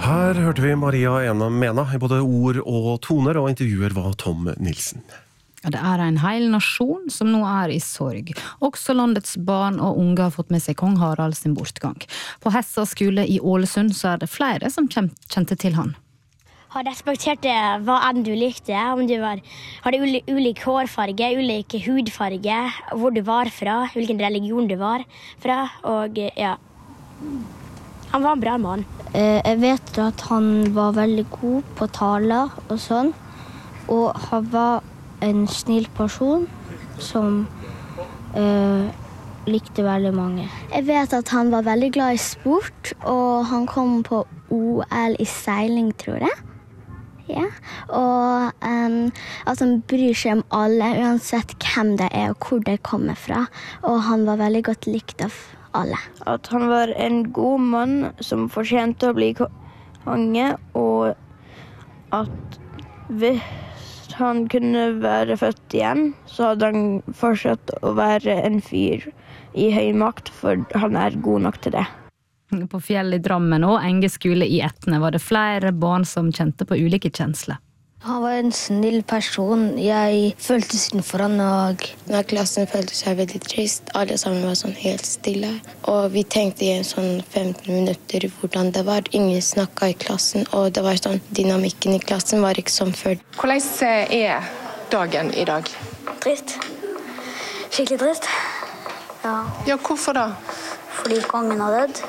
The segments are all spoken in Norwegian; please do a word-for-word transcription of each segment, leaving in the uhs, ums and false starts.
Her hørte vi Maria Ena Mena I både ord og toner, og intervjuer var Tom Nilsen. Ja, det er en hel nasjon som nå er I sorg. Også landets barn og unge har fått med seg kong Harald sin bortgang. På Hessa skole I Ålesund så er det flere som kjente til han. Har respektert det, hva enn du likte, om du var, hadde uli, ulik hårfarge, ulik hudfarge, hvor du var fra, hvilken religion du var fra, og ja, han var en bra mann. Jeg vet at han var veldig god på taler og sånn, og han var en snill person som eh, likte veldig mange. Jeg vet at han var veldig glad I sport, og han kom på OL I seiling, tror jeg. Ja. Og um, at han bryr seg om alle, uansett hvem det er og hvor det kommer fra. Og han var veldig godt likt av alle. At han var en god mann som fortjente å bli konge, og at hvis han kunne være født igjen, så hadde han fortsatt å være en fyr I høy makt, for han er god nok til det. På fjell I Drammen og Enge skole I Etne var det flere barn som kjente på ulike kjensler. Han var en snill person. Jeg følte sin for han, og Når klassen følte seg veldig trist, alle sammen var sånn helt stille. Og vi tenkte I en sånn femten minutter hvordan det var. Ingen snakket I klassen, og det var sånn, dynamikken I klassen var ikke som før. Hvordan er dagen I dag? Trist. Skikkelig trist. Ja. Ja, hvorfor da? Fordi kongen har dødd.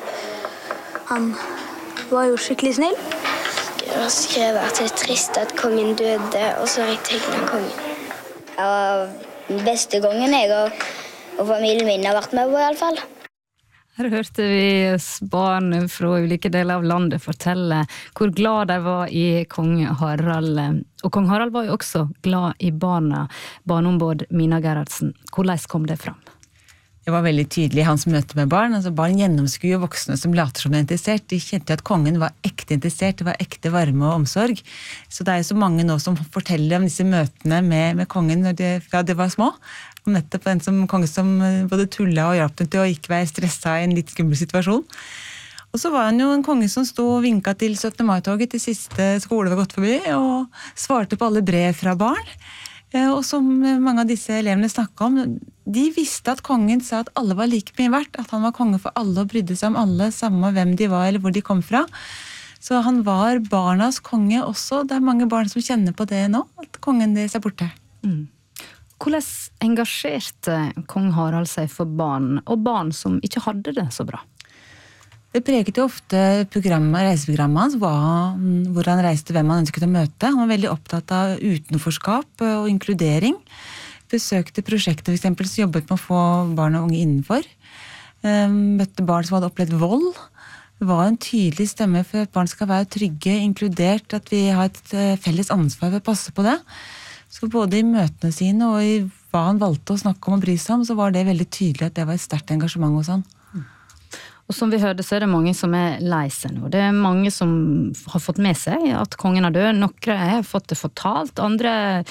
Han var jo skikkelig snill. Jeg skrev at det er trist at kongen døde, og så har jeg tegnet kongen. Ja, den beste gangen jeg og, og familien min har vært med på I alle fall. Her hørte vi barn fra ulike deler av landet fortelle hvor glad de var I kong Harald. Og kong Harald var jo også glad I barna. Barneombud Mina Gerhardsen. Hvordan kom det fram? Det var veldig tydelig I hans møte med barn. Altså barn gjennomskuer voksne som later som de er interessert. De kjente at kongen var ekte interessert, det var ekte varme og omsorg. Så det er jo så mange nå som forteller om disse møtene med, med kongen når de, fra de var små. Og nettopp en som konge som både tullet og hjalp dem til å ikke være stresset I en litt skummel situasjon. Og så var han jo en konge som stod og vinket til syttende mai-toget til siste skole var gått forbi, og svarte på alle brev fra barn. Og som mange av disse elevene snakket om, de visste at kongen sa at alle var like mye verdt, at han var konge for alle og brydde seg om alle, samme hvem de var eller hvor de kom fra. Så han var barnas konge også. Det er mange barn som kjenner på det nå, at kongen deres er borte. Mm. Hvordan engasjerte kong Harald seg for barn, og barn som ikke hadde det så bra? Det preget jo ofte programmet, reiseprogrammet hans, var, hvor han reiste hvem han ønsket å møte. Han var veldig opptatt av utenforskap og inkludering. Besøkte prosjekter for eksempel, som jobbet med å få barn og unge innenfor. Møtte barn som hadde opplevd vold. Det var en tydelig stemme for at barn skal være trygge, inkludert, at vi har et felles ansvar for å passe på det. Så både I møtene sine og I hva han valgte å snakke om og bry seg om, så var det veldig tydelig at det var et sterkt engasjement hos han. Og som vi hørte så er det mange som er lei seg nå. Det er mange som har fått med seg at kongen er død. Noen har fått det fortalt, andre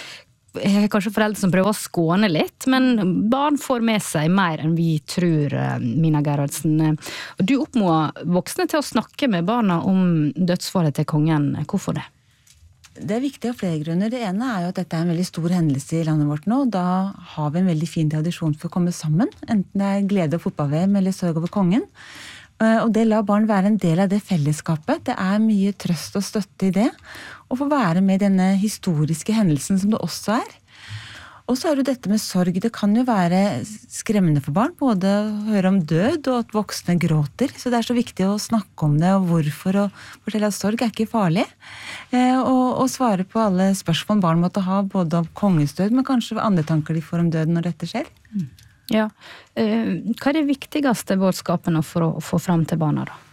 er kanskje foreldre som prøver å skåne litt, men barn får med seg mer enn vi tror, Mina Gerhardsen. Du oppmoder voksne til å snakke med barna om dødsfallet til kongen. Hvorfor det? Det er viktig av flere grunner. Det ene er jo at dette er en veldig stor hendelse I landet vårt nå. Da har vi en veldig fin tradisjon for å komme sammen, enten det er glede og fotball-V M eller sorg over kongen. Og det lar barn være en del av det fellesskapet. Det er mye trøst og støtte I det, og få være med I denne historiske hendelsen som det også er. Og så er det dette med sorg. Det kan jo være skremmende for barn, både å høre om død og at voksne gråter. Så det er så viktig å snakke om det, og hvorfor, og fortelle at sorg er ikke farlig. Og, og svare på alle spørsmål barn måtte ha, både om kongens død, men kanskje andre tanker de får om døden når dette skjer. Mm. Ja. Hva er det viktigste budskapene for å få fram til barna da?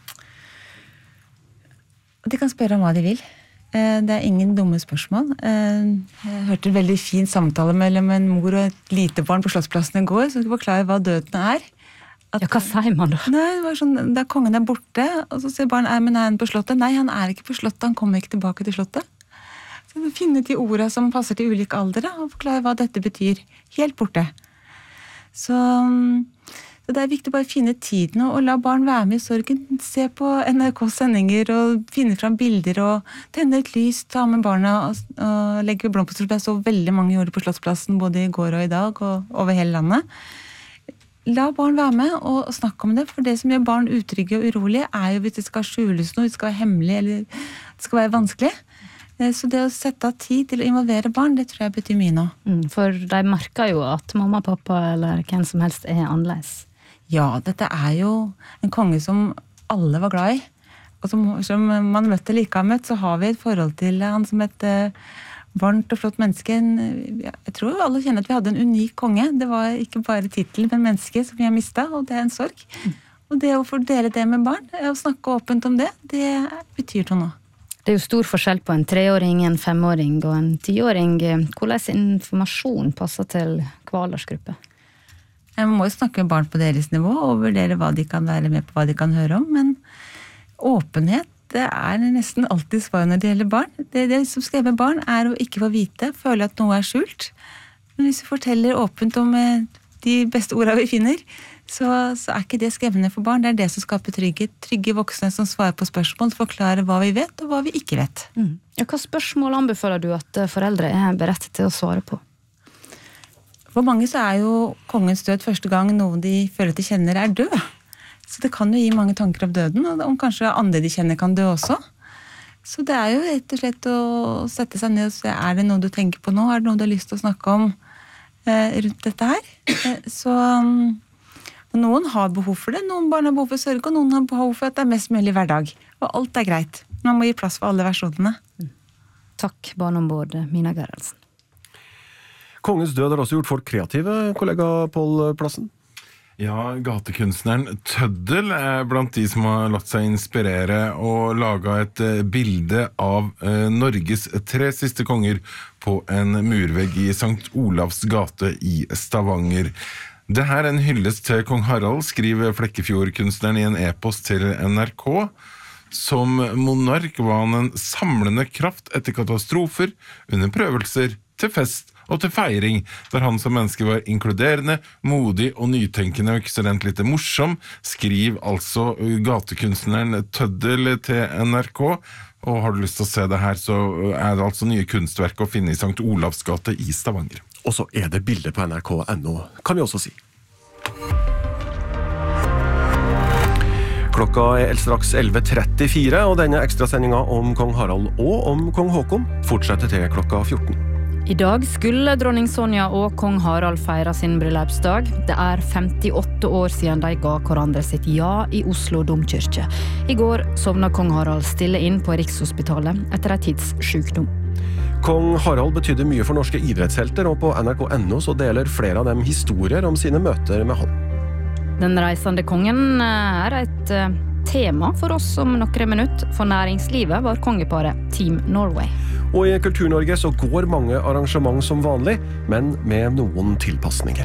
De kan spørre om hva de vil. Det er ingen dumme spørsmål. Jeg hørte en veldig fin samtale mellom en mor og et lite barn på Slottsplassen I går, som skulle forklare hva døden er. At, ja, hva sier man da? Nei, det var sånn, da kongen er borte, og så sier barn, men er han på slottet? Nei, han er ikke på slottet, han kommer ikke tilbake til slottet. Så finne de ordene som passer til ulike alder, og forklare hva dette betyr. Helt borte. Så Så det er viktig å bare finne tiden og, og la barn være med i sorgen. Se på N R K-sendinger og finne fram bilder og tenne et lys, ta med barna og, og legge blomster. Jeg så veldig mange gjorde det på Slottsplassen både i går og i dag og over hele landet. La barn være med og, og snakke om det, for det som gjør barn utrygge og urolige er jo hvis det skal skjules noe, det skal være hemmelig eller det skal være vanskelig. Så det å sette av tid til å involvere barn, det tror jeg betyr mye nå. Mm, for de merker jo at mamma, pappa eller hvem som helst er annerledes. Ja, dette er jo en konge som alle var glad i. Og som, som man møtte like har møtt, så har vi et forhold til han som et uh, varmt og flott menneske. Jeg tror alle kjenner at vi hadde en unik konge. Det var ikke bare titel, men menneske som vi har mistet, og det er en sorg. Mm. Og det å få dele det med barn, å snakke åpent om det, det betyr noe nå. Det er jo stor forskjell på en treåring, en femåring og en tiåring. Hvordan informasjon passer til hver aldersgruppe? Jeg må jo snakke med barn på deres nivå og vurdere hva de kan være med på, hva de kan høre om, men åpenhet, det er nesten alltid svar når det gjelder barn. Det, det som skal med barn er å ikke få vite, føle at noe er skjult. Men hvis vi forteller åpent om de beste ordene vi finner, så, så er ikke det skremmende for barn. Det er det som skaper trygghet. Trygge voksne som svarer på spørsmål, forklarer hva vi vet og hva vi ikke vet. Mm. Ja, hva spørsmål anbefaler du at foreldre er berettet til å svare på? For mange så er jo kongens død første gang noen de føler at de kjenner er død. Så det kan jo gi mange tanker om døden, og om kanskje andre de kjenner kan dø også. Så det er jo rett og slett å sette seg ned og se, er det noe du tenker på nå? Er det noe du har lyst til å snakke om eh, rundt dette her? Eh, så... Um, Noen har behov for det, noen barn har behov for sørge, og noen har behov for at det er mest mulig hverdag. Og alt er greit. Man må gi plass for alle versjonene. Takk, barneombud Mina Gerhardsen. Kongens død har også gjort folk kreative, kollega Pål Plassen. Ja, gatekunstneren Tøddel er blant de som har latt seg inspirere og laget et bilde av Norges tre siste konger på en murvegg i Sankt Olavs gate i Stavanger. Det her er en hyllest til kong Harald, skriver Flekkefjord-kunstneren i en e-post til N R K. Som monark var han en samlende kraft etter katastrofer, under prøvelser, til fest og til feiring, der han som menneske var inkluderende, modig og nytenkende og ekstremt lite morsom, skriver altså gatekunstneren Tøddel til N R K. Og har du lyst til å se det her, så er det altså nye kunstverk å finne i Sankt Olavs gate i Stavanger. Og så er det bilder på N R K punktum N O, kan vi også si. Klokka er straks elleve trettifire, og denne ekstrasendingen om kong Harald og om kong Håkon fortsetter til klokka fjorten. I dag skulle dronning Sonja og kong Harald feire sin bryllupsdag. Det er femtiåtte år siden de ga hverandre sitt ja i Oslo domkirke. I går sovna kong Harald stille inn på Rikshospitalet etter en tids sykdom. Kong Harald betydde mye for norske idrettshelter, og på N R K punktum N O så deler flere av dem historier om sine møter med han. Den reisende kongen er et tema for oss om noen minutter. For næringslivet var kongeparet Team Norway. Og i Kultur-Norge så går mange arrangement som vanlig, men med noen tilpassninger.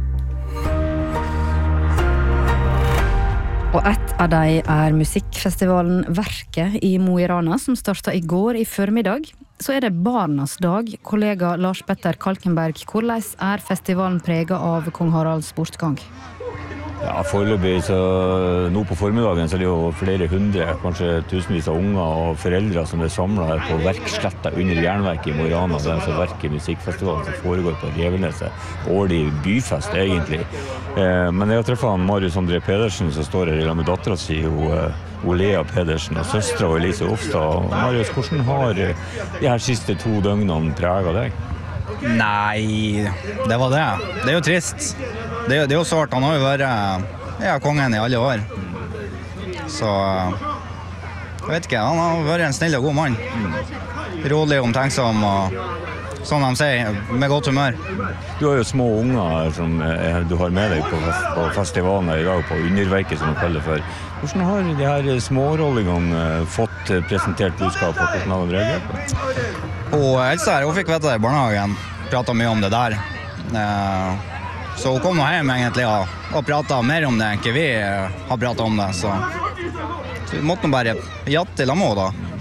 Og ett av de er musikkfestivalen Verket i Mo i Rana, som startet i går i formiddag. Så er det Barnas dag. Kollega Lars Petter Kalkenberg, hvordan er festivalen preget av kong Haralds bortgang? Ja, foreløpig så nå på formiddagen så er det jo flere hundre, kanskje tusenvis av unger og foreldre som er samlet her på Verksletta under Jernverket i Mo i Rana. Det er altså Verket musikkfestivalen som foregår på Reveneset. Årlig byfest egentlig. Eh, men jeg har treffet han Marius André Pedersen som står her i lag med datteren sin, og Lea Pedersen og søstra og Elise Ofstad. Marius, hvordan har de her siste to døgnene preget deg? Nei, det var det. Det er jo trist. Det er, det er jo svart, han har jo vært ja, kongen i alle år. Så jeg vet ikke, han har vært en snill og god mann. Rolig, omtenksom og sånn de sier, med godt humør. Du har jo små unger som du har med deg på, fest, på festivalen i dag, på underverket som du kaller for. Hvordan har de her smårollingene fått presentert budskap, og hvordan har de reagert på? Og Elsa her, hun fikk vite det i barnehagen, pratet mye om det der. Så hun kom hjem egentlig ja, og pratet mer om det enn ikke vi har pratet om det. Så, så vi måtte bare jatte til ham da.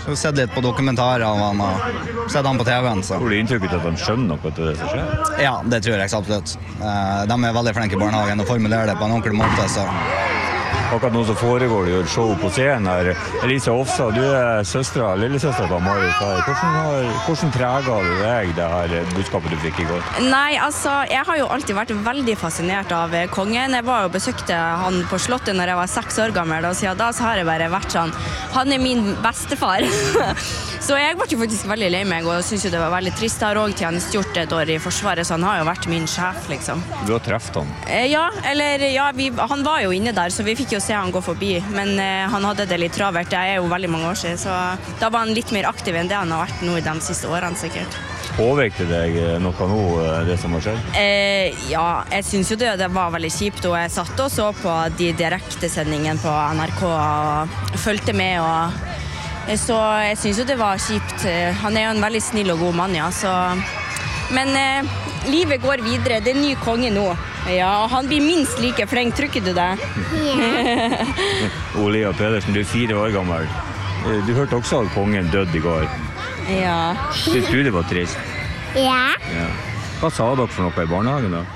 Så sett litt på dokumentarer av han og sett han på T V-en. Så. Får du inntrykk av at de skjønner noe til det som skjer? Ja, det tror jeg absolutt. De er veldig flinke i barnehagen og formulerer det på en ordentlig måte. Så. Akkurat nå så foregår det jo et show på scenen her. Elisa Ofsa, du er søstra, lillesøstra til Marius her. Hvordan, har, hvordan preget du deg det her budskapet du fikk i går? Nei, altså, jeg har jo alltid vært veldig fascinert av kongen. Jeg var jo besøkte han på slottet når jeg var seks år gammel, og siden da så har jeg bare vært sånn, han er min bestefar. Så jeg ble jo faktisk veldig lei meg, og synes jo det var veldig trist. Jeg har også tjenestgjort et år i Forsvaret, så han har jo vært min sjef, liksom. Du har treffet han? Eh, ja, eller ja, vi, han var jo inne der, så vi fikk jo se han gå forbi, men eh, han hadde det litt travert. Det er jo veldig mange år siden, så da var han litt mer aktiv enn det han har vært nå i de siste årene, sikkert. Påvirkte deg noe nå, det som har skjedd? Eh, ja, jeg synes jo det, det var veldig kjipt, og jeg satt og så på de direktesendingene på N R K og følte med, og så jeg synes jo det var kjipt. Han er jo en veldig snill og god mann, ja, så... Men eh, livet går videre, det er ny konge nå. Ja, han blir minst like flink, tror ikke du det? Ja. Olea Pedersen, du er fire år gammel. Du hørte også at kongen døde i går. Ja. Synes du det var trist? Ja. Ja. Hva sa dere for noe i barnehagen da?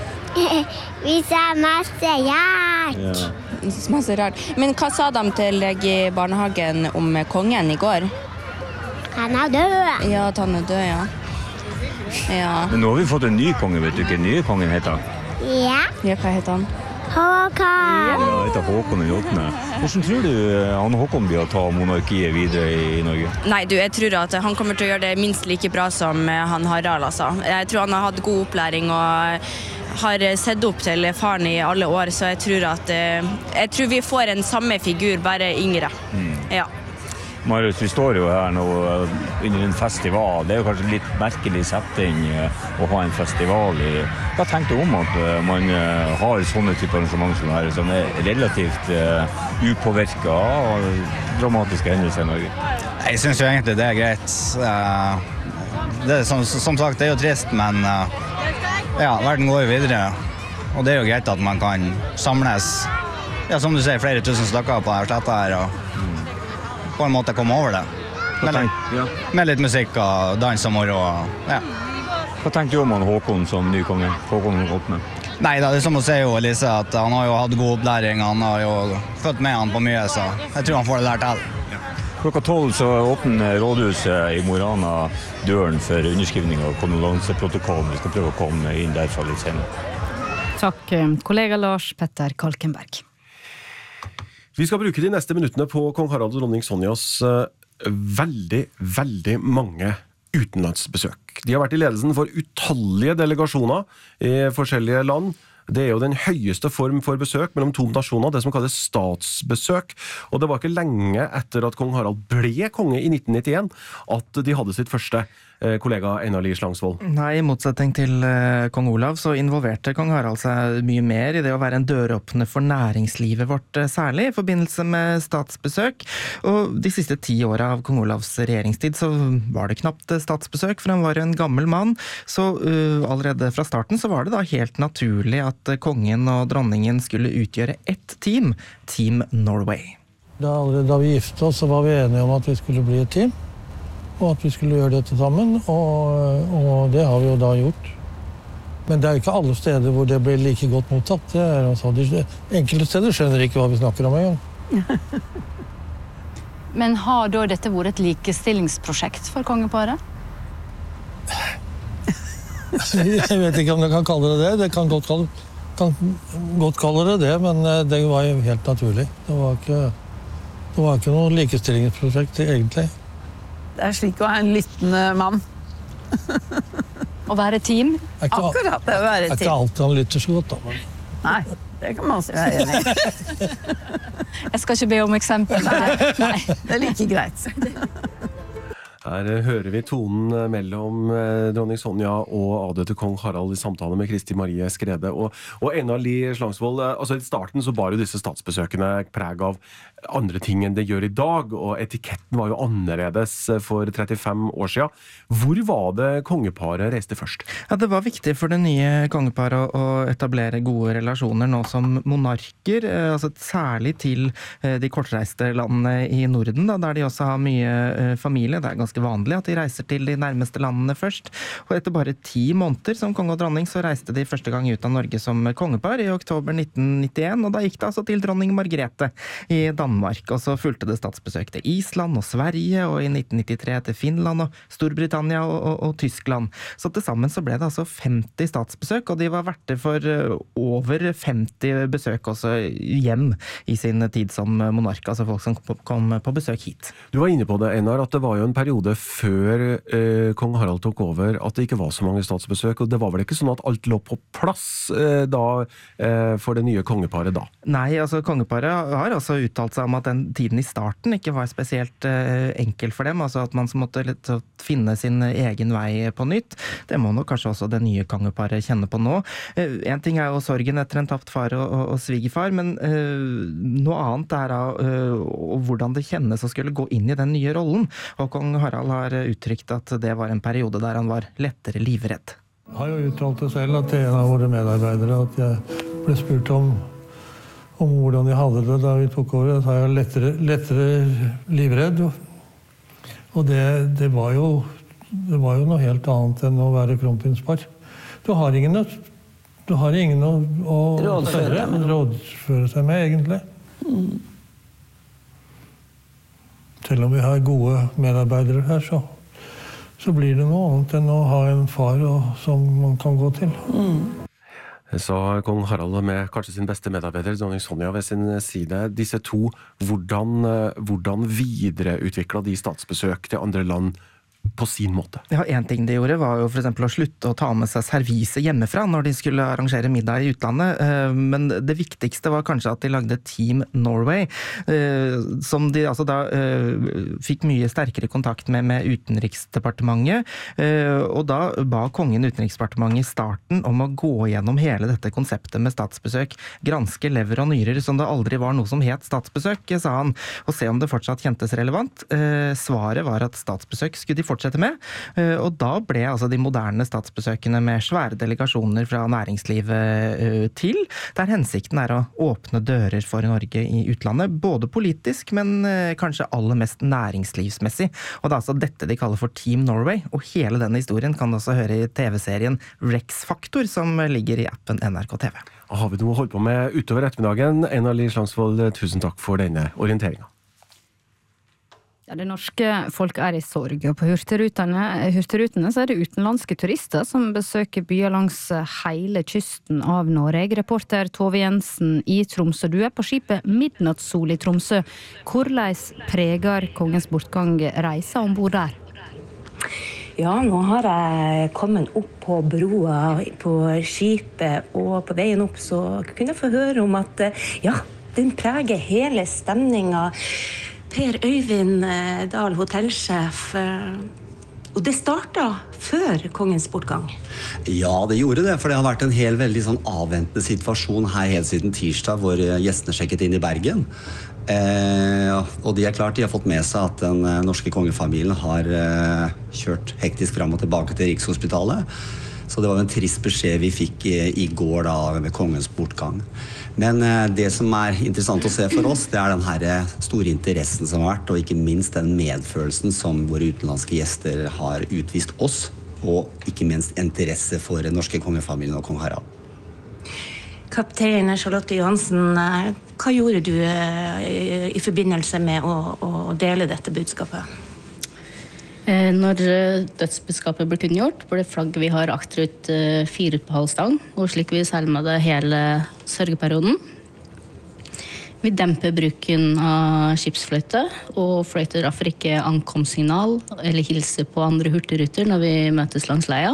Vi sa masse rart. Ja. Masse rart. Men hva sa de til deg i barnehagen om kongen i går? Han er død. Ja, at han er død, ja. Ja. Men nå har vi fått en ny konge, vet du ikke den nye kongen heter? Ja. Ja, hva heter han? Håkon. Ja, han heter Håkon den åttende. Hvordan tror du han Håkon blir å ta monarkiet videre i Norge? Nei, du, jeg tror at han kommer til å gjøre det minst like bra som han Harald, altså. Jeg tror han har hatt god opplæring og har sett opp til faren i alle år, så jeg tror at jeg tror vi får en samme figur, bare yngre. Mm. Ja. Marius, vi står jo her nå under en festival. Det er jo kanskje litt merkelig setting å ha en festival i. Hva tenker du om at man har sånne typer arrangement som her, som er relativt uh, upåvirket av dramatiske hendelser i Norge? Jeg synes jo egentlig det er greit. Det er, som, som sagt, det er jo trist, men uh, ja, verden går jo videre. Og det er jo greit at man kan samles, ja, som du sier, flere tusen stykker på denne sletta her, og på en måte komme over det. Med litt, ja. med litt musikk og dans og moro. Ja. Hva tenkte du om han Håkon som ny konge? Håkon den åttende? Nei, det er som å si jo, Elise, at han har jo hatt god opplæring, han har jo født med han på mye, så jeg tror han får det lært til. Klokka tolv så åpner rådhuset i Mo i Rana døren for underskrivning av kondolanseprotokollen. Vi skal prøve å komme inn derfra litt senere. Takk, kollega Lars Petter Kalkenberg. Vi skal bruke de neste minuttene på kong Harald og dronning Sonjas veldig, veldig mange utenlandsbesøk. De har vært i ledelsen for utallige delegasjoner i forskjellige land. Det er jo den høyeste form for besøk mellom to nasjoner, det som kalles statsbesøk. Og det var ikke lenge etter at kong Harald ble konge i nitten nittien at de hadde sitt første. Kollega Einar Lie Slangsvold. Nei, i motsetning til uh, kong Olav så involverte kong Harald seg mye mer i det å være en døråpner for næringslivet vårt, uh, særlig i forbindelse med statsbesøk. Og de siste ti åra av kong Olavs regjeringstid så var det knapt statsbesøk, for han var en gammel mann. Så uh, allerede fra starten så var det da helt naturlig at uh, kongen og dronningen skulle utgjøre ett team, Team Norway. Da, da vi gifte oss så var vi enige om at vi skulle bli et team. Og at vi skulle gjøre dette sammen, og, og det har vi jo da gjort. Men det er jo ikke alle steder hvor det blir like godt mottatt. Det er, altså, de, enkelte steder skjønner ikke hva vi snakker om en gang. Men har da dette vært et likestillingsprosjekt for kongeparet? Jeg vet ikke om jeg kan kalle det det. Det kan godt kalle, kan godt kalle det det, men det var jo helt naturlig. Det var ikke, det var ikke noe likestillingsprosjekt egentlig. Det er slik å ha en lyttende mann. Å være team? Akkurat det, å være team. Det er ikke alltid han lytter så godt, da. Men... Nei, det kan man også være enig i. Jeg skal ikke be om eksempel. Nei, det er like greit. Her hører vi tonen mellom dronning Sonja og avdøde kong Harald i samtale med Kristi Marie Skrede. Og, og Einar Lie Slangsvold, altså i starten så bar jo disse statsbesøkene preg av andre ting enn det gjør i dag, og etiketten var jo annerledes for trettifem år siden. Hvor var det kongeparet reiste først? Ja, det var viktig for det nye kongeparet å etablere gode relasjoner nå som monarker, altså særlig til de kortreiste landene i Norden, da, der de også har mye familie. Det er ganske vanlig at de reiser til de nærmeste landene først. Og etter bare ti måneder som konge og dronning så reiste de første gang ut av Norge som kongepar i oktober nitten nittien, og da gikk det altså til dronning Margrethe i Danmark, og så fulgte det statsbesøk til Island og Sverige, og i nitten nittitre til Finland og Storbritannia og, og, og Tyskland. Så til sammen så ble det altså femti statsbesøk, og de var verter for over femti besøk også hjem i sin tid som monark, altså folk som kom på besøk hit. Du var inne på det, Einar, at det var jo en periode før eh, kong Harald tok over at det ikke var så mange statsbesøk, og det var vel ikke sånn at alt lå på plass eh, da eh, for det nye kongeparet da? Nei, altså kongeparet har også uttalt seg om at den tiden i starten ikke var spesielt eh, enkel for dem, altså at man måtte litt, finne sin egen vei på nytt. Det må nok kanskje også det nye kongeparet kjenne på nå. Eh, en ting er jo sorgen etter en tapt far og, og, og svigerfar, men eh, noe annet er da eh, hvordan det kjennes å skulle gå inn i den nye rollen, og kong Harald har uttrykt at det var en periode der han var lettere livredd. Jeg har jo uttalt det selv at en av våre medarbeidere at jeg ble spurt om, om hvordan jeg hadde det da vi tok over. Da jeg lettere, lettere livredd. Og det, det, var jo, det var jo noe helt annet enn å være kronprinspar. Du har ingen, du har ingen å, å rådføre, rådføre seg med, egentlig. Mm. Selv om vi har gode medarbeidere her, så, så blir det noe annet enn å ha en far og, som man kan gå til. Mm. Så kong Harald med kanskje sin beste medarbeider, dronning Sonja ved sin side. Disse to, hvordan, hvordan videreutviklet de statsbesøk til andre land på sin måte? Ja, en ting de gjorde var jo for eksempel å slutte å ta med seg servise hjemmefra når de skulle arrangere middag i utlandet, men det viktigste var kanskje at de lagde Team Norway, som de altså da fikk mye sterkere kontakt med, med utenriksdepartementet, og da ba kongen utenriksdepartementet i starten om å gå gjennom hele dette konseptet med statsbesøk, granske lever og nyrer som det aldri var noe som het statsbesøk, sa han, og se om det fortsatt kjentes relevant. Svaret var at statsbesøk skulle de fortsette med, og da ble altså de moderne statsbesøkene med svære delegasjoner fra næringslivet til, der hensikten er å åpne dører for Norge i utlandet, både politisk, men kanskje aller mest næringslivsmessig. Og det er altså dette de kaller for Team Norway, og hele denne historien kan du også høre i tv-serien Rex Factor, som ligger i appen N R K T V. Har vi noe å holde på med utover ettermiddagen? Einar Lie Slangsvold, tusen takk for denne orienteringen. Ja, det norske folk er i sorg, og på hurtigrutene, hurtigrutene så er det utenlandske turister som besøker byer langs hele kysten av Norge. Reporter Tove Jensen i Tromsø, du er på skipet Midnattssol i Tromsø. Hvordan preger kongens bortgang reisa ombord der? Ja, nå har jeg kommet opp på broa på skipet, og på veien opp så kunne jeg få høre om at ja, den preger hele stemninga. Per Øyvind Dahl, hotellsjef, og det startet før kongens bortgang. Ja, det gjorde det, for det har vært en helt veldig sånn avventende situasjon her helt siden tirsdag, hvor gjestene sjekket inn i Bergen. Eh, og de er klart, de har fått med seg at den norske kongefamilien har eh, kjørt hektisk frem og tilbake til Rikshospitalet. Så det var en trist beskjed vi fikk i, i går da, med kongens bortgang. Men eh, det som er interessant å se for oss, det er den her store interessen som har vært, og ikke minst den medfølelsen som våre utenlandske gjester har utvist oss, og ikke minst interesse for den norske kongefamilien og kong Harald. Kaptein Charlotte Johansen, hva gjorde du i, i forbindelse med å, å dele dette budskapet? Når dødsbudskapet ble kunngjort, ble flagget vi har akterut fire på halvstang, og slik vi selmer det hele sørgeperioden. Vi demper bruken av skipsfløyte, og fløyter derfor ikke ankomstsignal eller hilser på andre hurtigruter når vi møtes langs leia.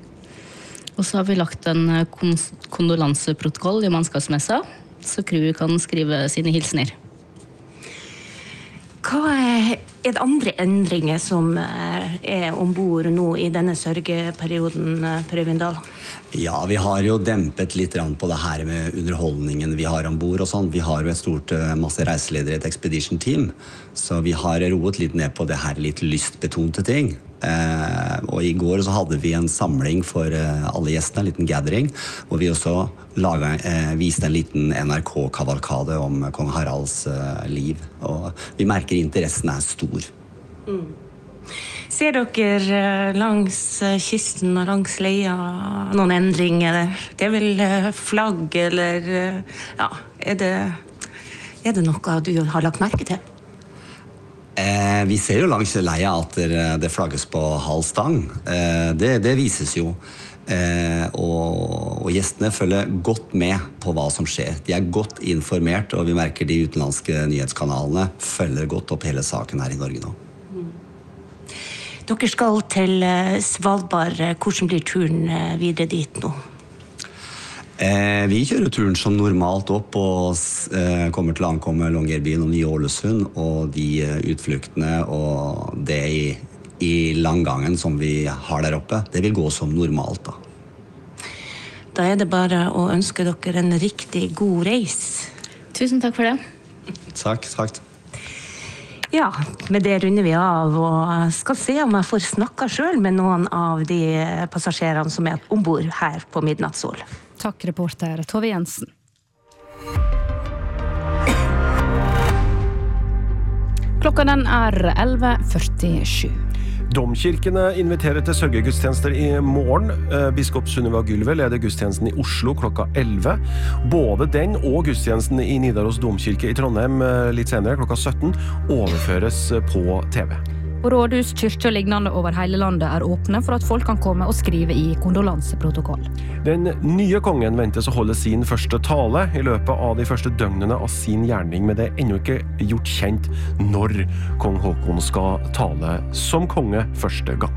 Og så har vi lagt en kondolanseprotokoll i mannskapsmessa, så crewet kan skrive sine hilsener. Hva er det andre endringer som er ombord nå i denne sørgeperioden, Per Øyvindal? Ja, vi har jo dempet litt på det her med underholdningen vi har ombord og sånn. Vi har jo et stort masse reiseledere, et expedition team, så vi har roet litt ned på det her litt lystbetonte ting. Eh, og i går så hadde vi en samling for eh, alle gjestene, en liten gathering, hvor vi også laget, eh, viste en liten N R K-kavalkade om kong Haralds eh, liv, og vi merker interessen er stor. Mm. Ser dere langs kysten og langs leia noen endringer? Det er vel flagg, eller ja, er det, er det noe du har lagt merke til? Eh, vi ser jo langs leia at det flagges på halv stang. Eh, det, det vises jo. Eh, og, og gjestene følger godt med på hva som skjer. De er godt informert, og vi merker de utenlandske nyhetskanalene følger godt opp hele saken her i Norge nå. Dere skal til Svalbard. Hvordan blir turen videre dit nå? Eh, vi kjører turen som normalt opp og eh, kommer til å ankomme Longyearbyen og Ny-Ålesund, og de utfluktene og det i, i langgangen som vi har der oppe, det vil gå som normalt da. Da er det bare å ønske dere en riktig god reis. Tusen takk for det. Takk, takk. Ja, med det runder vi av og skal se om jeg får snakka selv med noen av de passasjerene som er ombord her på Midnattssol. Takk, reporter Tove Jensen. Klokka den er elleve førtisju. Domkirkene inviterer til sørgegudstjenester i morgen. Biskop Sunniva Gylve leder gudstjenesten i Oslo klokka elleve. Både den og gudstjenesten i Nidaros domkirke i Trondheim litt senere klokka sytten overføres på T V. Og rådhus, kyrkjer og lignende over hele landet er åpne for at folk kan komme og skrive i kondolanseprotokoll. Den nye kongen ventes å holde sin første tale i løpet av de første døgnene av sin gjerning, men det er ennå ikke gjort kjent når kong Håkon skal tale som konge første gang.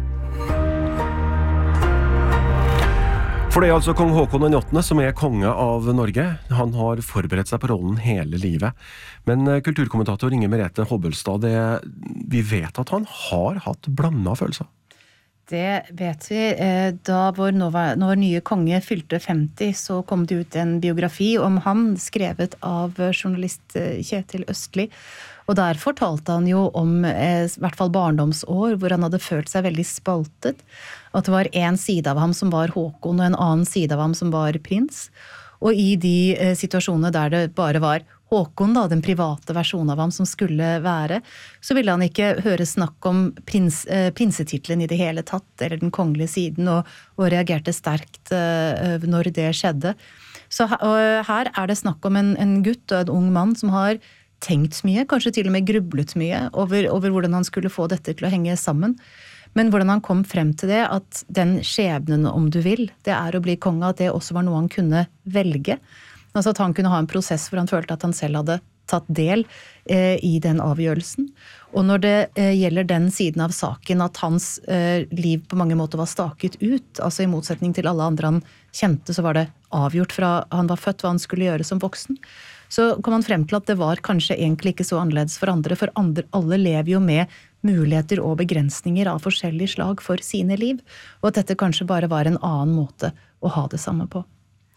For det er altså kong Håkon den åttende som er konge av Norge. Han har forberedt seg på rollen hele livet. Men kulturkommentator Inge Merete Hobbelstad, det, vi vet at han har hatt blandet følelser. Det vet vi. Da vår, vår nye konge fylte femti, så kom det ut en biografi om ham, skrevet av journalist Kjetil Østli. Og der fortalte han jo om eh, i hvert fall barndomsår, hvor han hadde følt seg veldig spaltet. At det var en side av ham som var Håkon, og en annen side av ham som var prins. Og i de eh, situasjonene der det bare var Håkon, da, den private versjonen av ham som skulle være, så ville han ikke høre snakk om prins, eh, prinsetitlen i det hele tatt, eller den kongelige siden, og, og reagerte sterkt eh, når det skjedde. Så og her er det snakk om en, en gutt og en ung mann som har tenkt mye, kanskje til og med grublet mye over, over hvordan han skulle få dette til å henge sammen. Men hvordan han kom frem til det, at den skjebnen, om du vil, det er å bli konge, at det også var noe han kunne velge. Altså at han kunne ha en prosess hvor han følte at han selv hadde tatt del eh, i den avgjørelsen. Og når det eh, gjelder den siden av saken, at hans eh, liv på mange måter var staket ut, altså i motsetning til alle andre han kjente, så var det avgjort fra han var født hva han skulle gjøre som voksen. Så kom han frem til at det var kanskje egentlig ikke så annerledes for andre, for andre, alle lever jo med muligheter og begrensninger av forskjellige slag for sine liv, og at dette kanskje bare var en annen måte å ha det samme på.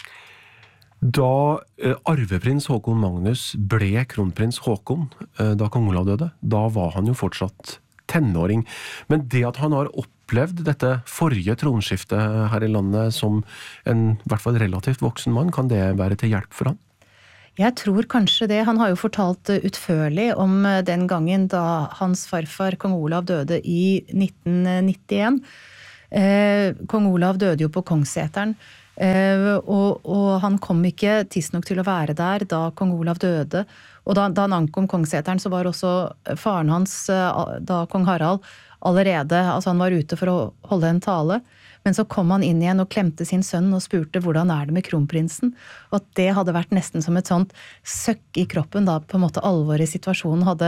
Da eh, arveprins Håkon Magnus ble kronprins Håkon, eh, da kong Olav døde, da var han jo fortsatt tenåring. Men det at han har opplevd dette forrige tronskiftet her i landet som en i hvert fall relativt voksen mann, kan det være til hjelp for han? Jeg tror kanskje det. Han har jo fortalt utførlig om den gangen da hans farfar, kong Olav, døde i nitten nittien. Eh, kong Olav døde jo på Kongsseteren, eh, og, og han kom ikke tidsnok til å være der da kong Olav døde. Og da, da han ankom Kongsseteren, så var også faren hans, da kong Harald, allerede, altså han var ute for å holde en tale. Men så kom han inn igjen og klemte sin sønn og spurte hvordan er det med kronprinsen. Og at det hadde vært nesten som et sånt søkk i kroppen, da på en måte alvoret i situasjonen hadde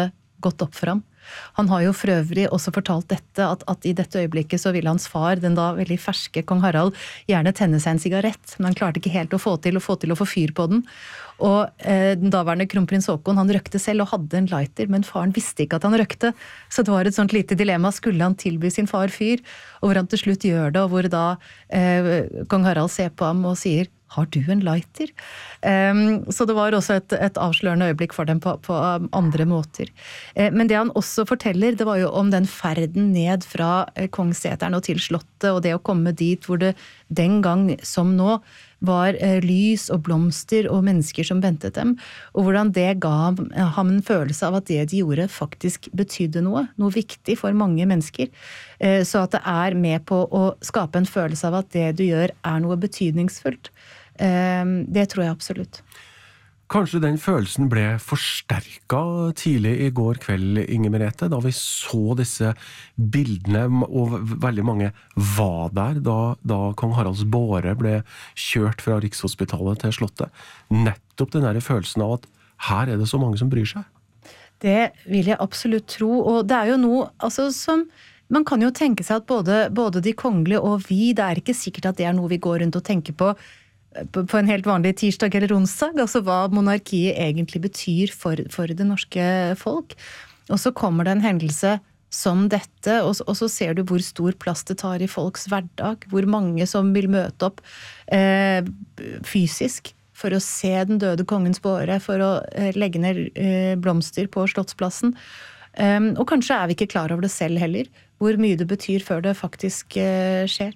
gått opp for ham. Han har jo for øvrig også fortalt dette, at, at i dette øyeblikket så ville hans far, den da veldig ferske kong Harald, gjerne tenne seg en sigarett, men han klarte ikke helt å få til å få til å få fyr på den. Og eh, den daværende kronprins Haakon, han røkte selv og hadde en lighter, men faren visste ikke at han røkte, så det var et sånt lite dilemma, skulle han tilby sin far fyr, og hvor han til slutt gjør det, og hvor da eh, kong Harald ser på ham og sier, har du en lighter? Um, så det var også et, et avslørende øyeblikk for dem på, på andre måter. Uh, men det han også forteller, det var jo om den ferden ned fra uh, Kongsseteren og til slottet, og det å komme dit hvor det den gang som nå var uh, lys og blomster og mennesker som ventet dem, og hvordan det ga ham en følelse av at det de gjorde faktisk betydde noe, noe viktig for mange mennesker. Uh, så at det er med på å skape en følelse av at det du gjør er noe betydningsfullt. Det tror jeg absolutt. Kanskje den følelsen ble forsterket tidlig i går kveld, Inger Merete, da vi så disse bildene, og veldig mange var der da, da kong Haralds båre ble kjørt fra Rikshospitalet til slottet. Nettopp den der følelsen av at her er det så mange som bryr seg. Det vil jeg absolutt tro, og det er jo noe altså, som man kan jo tenke seg at både, både de kongelige og vi, det er ikke sikkert at det er noe vi går rundt og tenker på på en helt vanlig tirsdag eller onsdag, altså hva monarkiet egentlig betyr for, for det norske folk. Og så kommer det en hendelse som dette, og, og så ser du hvor stor plass det tar i folks hverdag, hvor mange som vil møte opp eh, fysisk for å se den døde kongens båre, for å eh, legge ned eh, blomster på Slottsplassen. Um, og kanskje er vi ikke klar over det selv heller, hvor mye det betyr før det faktisk eh, skjer.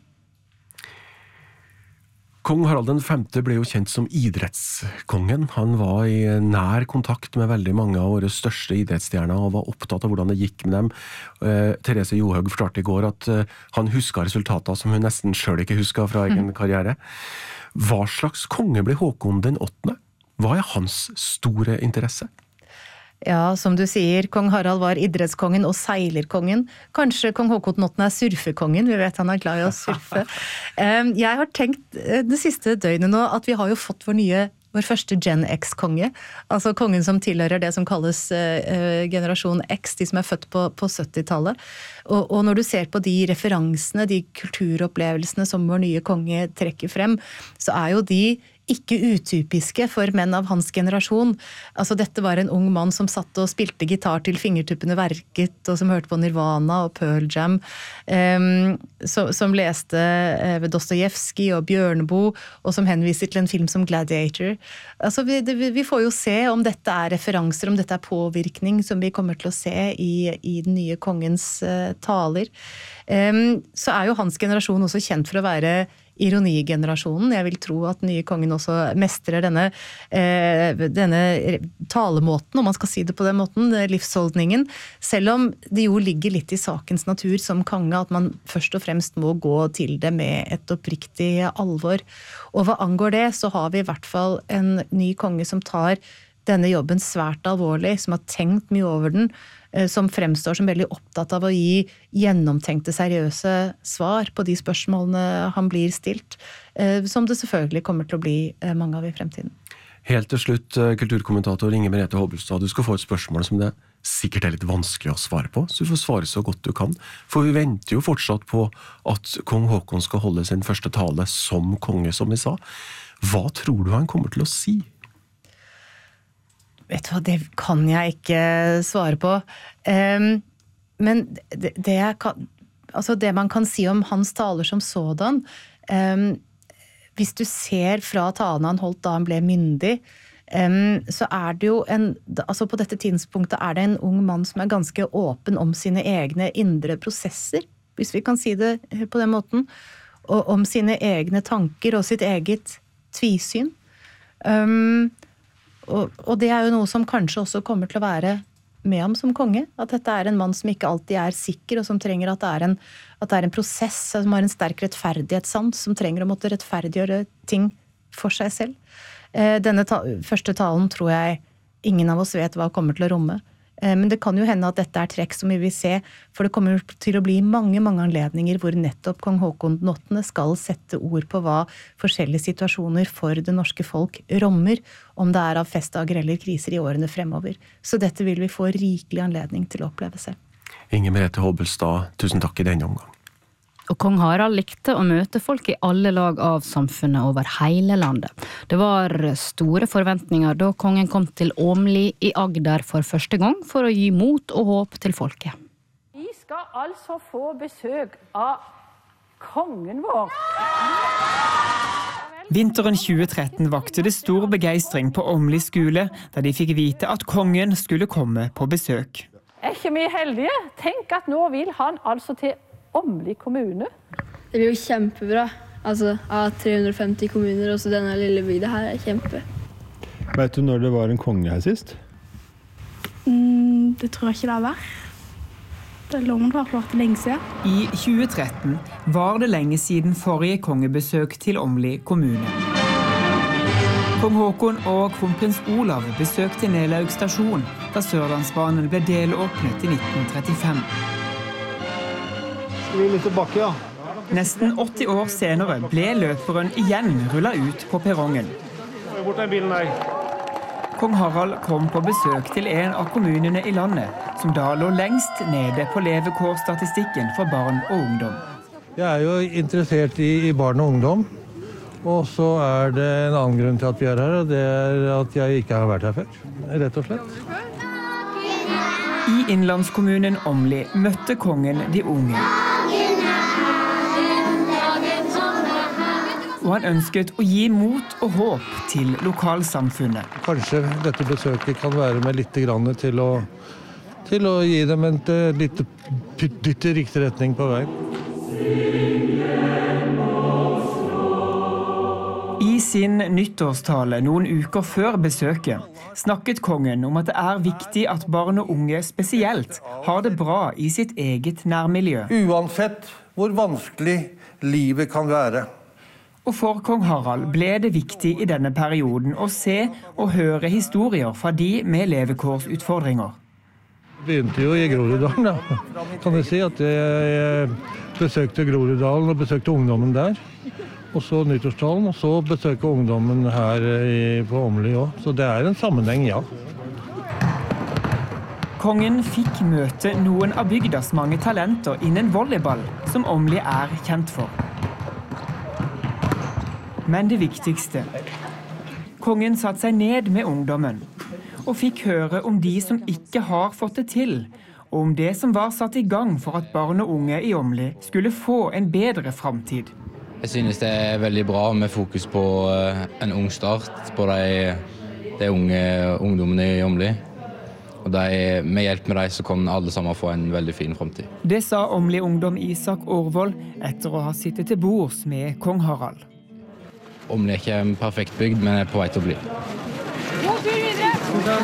Kong Harald den femte ble jo kjent som idrettskongen. Han var i nær kontakt med veldig mange av våre største idrettsstjerner og var opptatt av hvordan det gikk med dem. Eh, Therese Johaug fortalte i går at eh, han huska resultater som hun nesten selv ikke huska fra egen karriere. Hva slags konge ble Håkon den åttende? Hva er hans store interesse? Ja, som du sier, kong Harald var idrettskongen og seilerkongen. Kanskje kong Håkon den åttende er surfekongen, vi vet han er glad i å surfe. Jeg har tenkt det siste døgnet nå at vi har jo fått vår nye vår første Gen X-konge, altså kongen som tilhører det som kalles uh, generasjon X, de som er født på, på syttitallet. Og, og når du ser på de referansene, de kulturopplevelsene som vår nye konge trekker frem, så er jo de ikke utypiske for menn av hans generasjon. Altså dette var en ung mann som satt og spilte gitar til fingertuppene verket, og som hørte på Nirvana og Pearl Jam, um, så, som leste uh, Dostojevskij og Bjørneboe, og som henviser til en film som Gladiator. Altså vi, det, vi får jo se om dette er referanser, om dette er påvirkning som vi kommer til å se i, i den nye kongens uh, taler. Um, så er jo hans generasjon også kjent for å være ironigenerasjonen. Jeg vil tro at den nye kongen også mestrer denne, eh, denne talemåten, om man skal si det på den måten, livsholdningen, selv om det jo ligger litt i sakens natur som konge, at man først og fremst må gå til det med et oppriktig alvor. Og hva angår det, så har vi i hvert fall en ny konge som tar denne jobben svært alvorlig, som har tenkt mye over den, som fremstår som veldig opptatt av å gi gjennomtenkte, seriøse svar på de spørsmålene han blir stilt, som det selvfølgelig kommer til å bli mange av i fremtiden. Helt til slutt, kulturkommentator Inger Merete Hobbelstad, du skal få et spørsmål som det sikkert er litt vanskelig å svare på, så du får svare så godt du kan. For vi venter jo fortsatt på at kong Håkon skal holde sin første tale som konge, som vi sa. Hva tror du han kommer til å si? Vet du hva, det kan jeg ikke svare på. Um, men det, det, kan, altså det man kan si om hans taler som sådan, um, hvis du ser fra talen han holdt da han ble myndig, um, så er det jo en, altså på dette tidspunktet er det en ung mann som er ganske åpen om sine egne indre prosesser, hvis vi kan si det på den måten, og om sine egne tanker og sitt eget tvisyn. Um, Og, og det er jo noe som kanskje også kommer til å være med ham som konge, at dette er en mann som ikke alltid er sikker, og som trenger at det er en, at det er en prosess, som har en sterk rettferdighetssans, som trenger å måtte rettferdiggjøre ting for seg selv. Eh, denne ta- første talen tror jeg ingen av oss vet hva kommer til å romme. Men det kan jo hende at dette er trekk som vi vil se, for det kommer til å bli mange, mange anledninger hvor nettopp kong Håkon den åttende skal sette ord på hva forskjellige situasjoner for det norske folk rommer, om det er av festdager eller kriser i årene fremover. Så dette vil vi få rikelig anledning til å oppleve selv. Inger Merete Hobbelstad, tusen takk i denne omgang. Og kong Harald likte å møte folk i alle lag av samfunnet over hele landet. Det var store forventninger da kongen kom til Åmli i Agder for første gang for å gi mot og håp til folket. Vi skal altså få besøk av kongen vår. Vinteren tjue tretten vakte det stor begeistring på Åmli skole, da de fikk vite at kongen skulle komme på besøk. Er ikke vi heldige? Tenk at nå vil han altså til Åmli kommune. Det blir jo kjempebra. Altså, av tre hundre og femti kommuner, også denne lille bygda her er kjempe. Vet du når det var en konge her sist? Mm, det tror jeg ikke det har vært. Det lå man vært vært lenge siden. I tjue tretten var det lenge siden forrige kongebesøk til Åmli kommune. Kong Håkon og kronprins Olav besøkte Nelaug stasjon, da Sørlandsbanen ble delåpnet i nitten trettifem. Skal vi litt tilbake, ja? Nesten åtti år senere ble løperen igjen rullet ut på perrongen. Bort den bilen der. Kong Harald kom på besøk til en av kommunene i landet, som da lå lengst nede på levekårsstatistikken for barn og ungdom. Jeg er jo interessert i, i barn og ungdom, og så er det en annen grunn til at vi er her, og det er at jeg ikke har vært her før, rett og slett. I innlandskommunen Åmli møtte kongen de unge. Og han ønsket å gi mot og håp til lokalsamfunnet. Kanskje dette besøket kan være med litt grann til å, til å gi dem en litt dytt i riktig retning på vei. I sin nyttårstale noen uker før besøket snakket kongen om at det er viktig at barn og unge spesielt har det bra i sitt eget nærmiljø. Uansett hvor vanskelig livet kan være. Og for kong Harald ble det viktig i denne perioden å se og høre historier fra de med levekårsutfordringer. Begynte jo i Groruddalen, da. Kan jeg si at jeg besøkte Groruddalen og besøkte ungdommen der. Og så nyttårstalen, og så besøke ungdommen her i, på Åmli også. Så det er en sammenheng, ja. Kongen fikk møte noen av bygdas mange talenter innen volleyball, som Åmli er kjent for. Men det viktigste. Kongen satte seg ned med ungdommen, og fikk høre om de som ikke har fått det til, og om det som var satt i gang for at barn og unge i Åmli skulle få en bedre framtid. Jeg synes det er veldig bra med fokus på en ung start på de, de unge ungdommene i Åmli. Og de, med hjelp med dem så kan alle sammen få en veldig fin fremtid. Det sa Åmli-ungdom Isak Aarvold etter å ha sittet til bords med kong Harald. Åmli er ikke en perfekt bygd, men er på vei til å bli. God tur videre!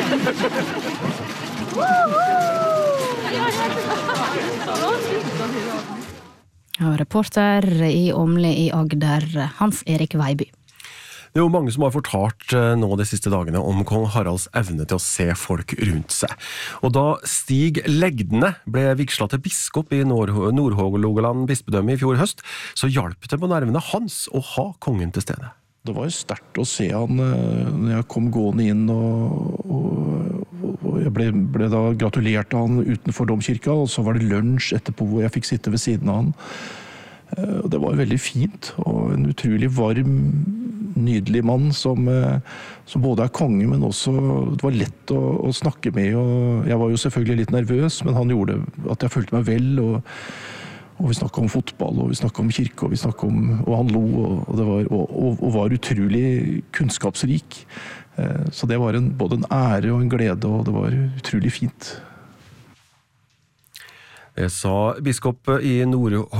Ja, reporter i Åmli i Agder, Hans Erik Veiby. Det er jo mange som har fortalt nå de siste dagene om kong Haralds evne til å se folk rundt seg. Og da Stig Legdene ble vigslet til biskop i Nord-Hålogaland bispedømme i fjor høst, så hjalp det på nervene hans å ha kongen til stede. Det var jo sterkt å se han når jeg kom gående inn, og, og, og jeg ble, ble da gratulert av han utenfor domkirka, og så var det lunsj etterpå hvor jeg fikk sitte ved siden av han. Det var veldig fint, og en utrolig varm, nydelig mann som, som både er konge, men også det var lett å, å snakke med. Og jeg var jo selvfølgelig litt nervøs, men han gjorde at jeg følte meg vel, og, og vi snakket om fotball, og vi snakket om kirke, og, vi snakket om, og han lo, og, det var, og, og, og var utrolig kunnskapsrik. Så det var en, både en ære og en glede, og det var utrolig fint. Det sa biskop i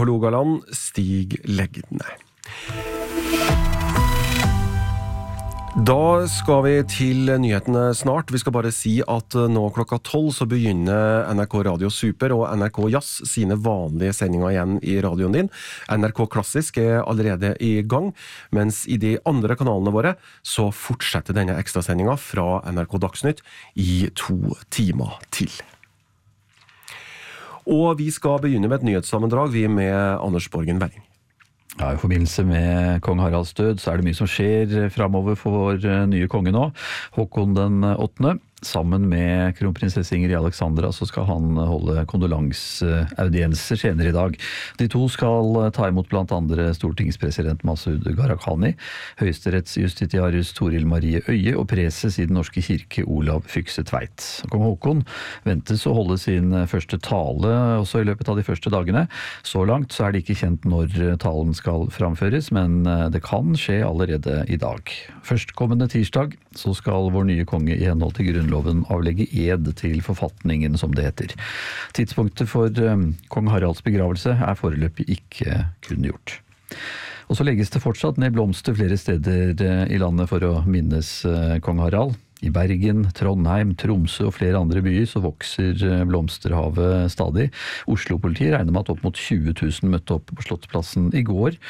Nord-Hålogaland, Stig Legdene. Da skal vi til nyhetene snart. Vi skal bare si at nå klokka tolv så begynner N R K Radio Super og N R K Jazz sine vanlige sendinger igjen i radioen din. N R K Klassisk er allerede i gang, mens i de andre kanalene våre så fortsetter denne ekstrasendingen fra N R K Dagsnytt i to timer til. Og vi skal begynne med et nyhetssammendrag, vi med Anders Borgen Werring. Ja, I forbindelse med kong Haralds død så er det mye som skjer fremover for vår nye konge nå, Håkon den åttende. Sammen med kronprinsesse Ingrid Alexandra så skal han holde kondolansaudienser senere i dag. De to skal ta imot blant andre stortingspresident Masud Gharahkhani, høyesterettsjustitiarius Toril Marie Øye og preses i den norske kirke Olav Fykse Tveit. Kong Håkon ventes å holde sin første tale også i løpet av de første dagene. Så langt så er det ikke kjent når talen skal framføres, men det kan skje allerede i dag. Førstkommende tirsdag så skal vår nye konge i henhold til grunn loven avlegge ed til forfatningen, som det heter. Tidspunktet for um, kong Haralds begravelse er foreløpig ikke kunngjort. Og så legges det fortsatt ned blomster flere steder uh, i landet for å minnes uh, kong Harald. I Bergen, Trondheim, Tromsø og flere andre byer så vokser uh, blomsterhavet stadig. Oslo-politiet regner med at opp mot tjue tusen møtte opp på Slottsplassen i går.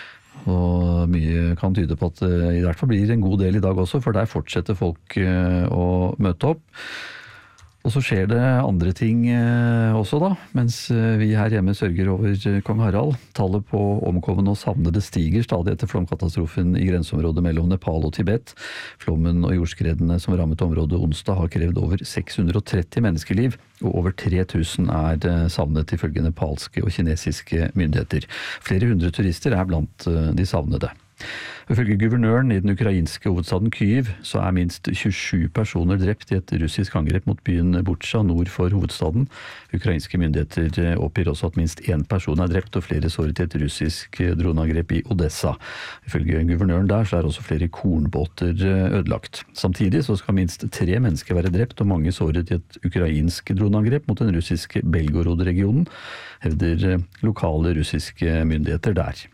Og mye kan tyde på at det i hvert fall blir en god del i dag også, for der fortsetter folk å møte opp. Og så skjer det andre ting også da, mens vi her hjemme sørger over kong Harald. Tallet på omkomne og savnede stiger stadig etter flomkatastrofen i grenseområdet mellom Nepal og Tibet. Flommen og jordskredene som rammet området onsdag har krevd over seks hundre og tretti menneskeliv, og over tre tusen er savnet ifølge nepalske og kinesiske myndigheter. Flere hundre turister er blant de savnede. Ifølge guvernøren i den ukrainske hovedstaden Kyiv så er minst tjuesju personer drept i et russisk angrep mot byen Butsja nord for hovedstaden. Ukrainske myndigheter oppgir også at minst én person er drept og flere såret i et russisk droneangrep i Odessa. Ifølge guvernøren der så er også flere kornbåter ødelagt. Samtidig så skal minst tre mennesker være drept og mange såret i et ukrainsk droneangrep mot den russiske Belgorod-regionen, hevder lokale russiske myndigheter der.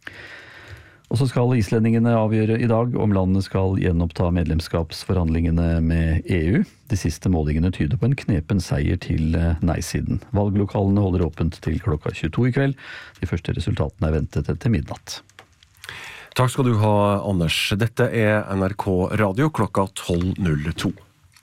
Og så skal islendingene avgjøre i dag om landet skal gjenoppta medlemskapsforhandlingene med E U. De siste målingene tyder på en knepen seier til nei-siden. Valglokalene holder åpent til klokka tjueto i kveld. De første resultatene er ventet etter midnatt. Takk skal du ha, Anders. Dette er N R K Radio klokka tolv null to.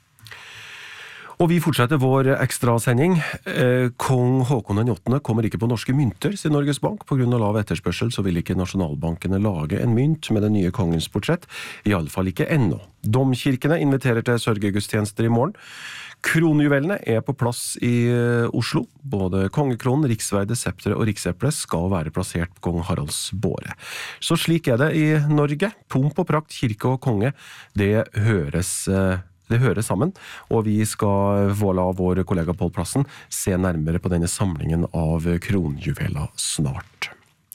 Og vi fortsetter vår ekstrasending. Eh, Kong Håkon den åttende kommer ikke på norske mynter, sier Norges Bank. På grunn av lav etterspørsel så vil ikke nasjonalbankene lage en mynt med den nye kongens portrett. I alle fall ikke ennå. Domkirkene inviterer til sørgegudstjenester i morgen. Kronjuvelene er på plass i Oslo. Både kongekronen, riksverde, septere og rikseple skal være plassert på kong Haralds båre. Så slik er det i Norge. Pomp og prakt, kirke og konge, det høres Det hører sammen, og vi skal la vår kollega Pål Plassen se nærmere på denne samlingen av kronjuveler snart.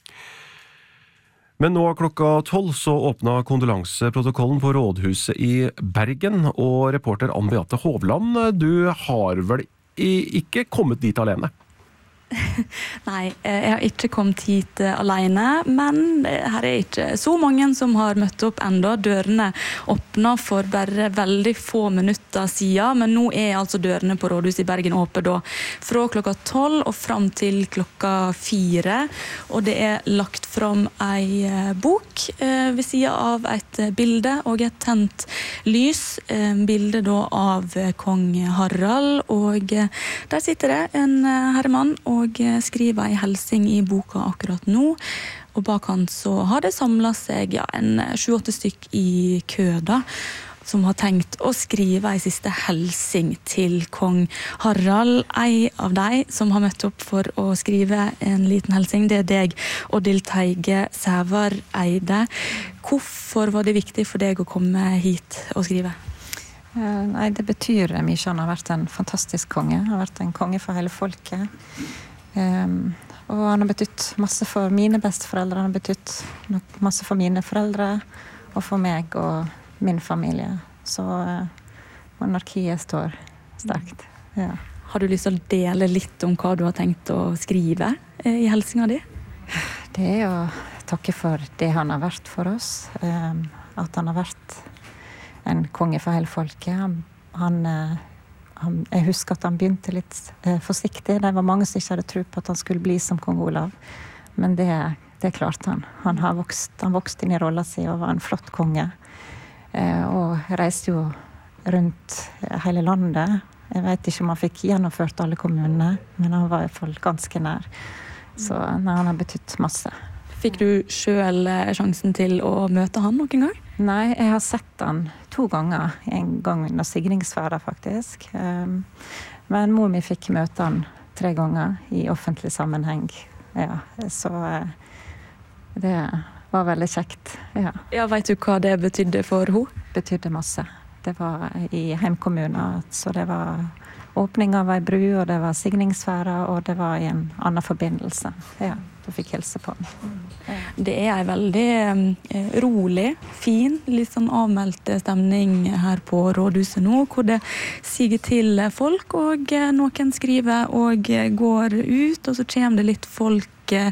Men nå klokka tolv så åpnet kondolanseprotokollen på Rådhuset i Bergen, og reporter Ann Beate Hovland, du har vel ikke kommet dit alene? Nei, jeg har ikke kommet hit alene, men her er ikke så mange som har møtt opp enda. Dørene åpnet for bare veldig få minutter siden, men nå er altså dørene på Rådhuset i Bergen åpne da fra klokka tolv og frem til klokka fire, og det er lagt fram ei bok ved siden av et bilde og et tent lys, bilde da av kong Harald, og der sitter det en herremann og og skriver en helsing i boka akkurat nå. Og bak han så har det samlet seg ja, en sju-åtte stykk i kø da, som har tenkt å skrive en siste helsing til kong Harald. En av de som har møtt opp for å skrive en liten helsing, det er deg, Odil Teige Sævareide. Hvorfor var det viktig for deg å komme hit og skrive? Nei, det betyr mye. Han har vært en fantastisk konge. Han har vært en konge for hele folket. Um, og han har betytt masse for mine besteforeldre. Han har betytt masse for mine foreldre og for meg og min familie. Så uh, monarkiet står sterkt. Ja. Har du lyst til å dele litt om hva du har tenkt å skrive i helsingen din? Det er å takke for det han har vært for oss. Um, at han har vært en konge for hele folket. Han, han, han, jeg husker at han begynte litt forsiktig. Det var mange som ikke hadde tro på at han skulle bli som kong Olav. Men det, det klarte han. Han har vokst, han vokst inn i rollen sin og var en flott konge. Og reiste jo rundt hele landet. Jeg vet ikke om han fikk gjennomført alle kommunene, men han var i hvert fall ganske nær. Så nei, han har betydd masse. Fikk du selv sjansen til å møte han noen gang? Nei, jeg har sett han to ganger. En gang under signingsferda faktisk. Men mor mi fikk møte han tre ganger i offentlig sammenheng. Ja, så det var veldig kjekt. Ja. Ja, vet du hva det betydde for henne? Betydde masse. Det var i heimkommunen, så det var åpning av ei bru, og det var signingsfæra, og det var i en annen forbindelse. Ja, du fikk hilse på den. Ja. Det er en veldig eh, rolig, fin, litt sånn avmeldt stemning her på rådhuset nå, hvor det siger til folk, og noen skriver og går ut, og så kommer det litt folk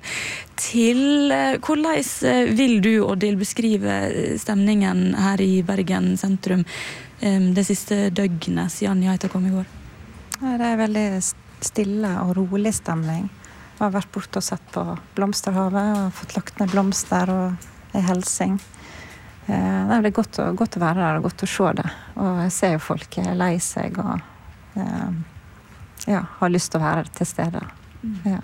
til. Hvordan vil du, Odil, beskrive stemningen her i Bergen sentrum det siste døgnet siden Geita kom i går? Det er veldig stille og rolig stemning. Jeg har vært borte og sett på blomsterhavet og fått lagt ned blomster og en helsing. Det er veldig godt å, godt å være der og godt å se det. Og jeg ser jo folk er lei seg og ja, har lyst til å være til stede. Ja.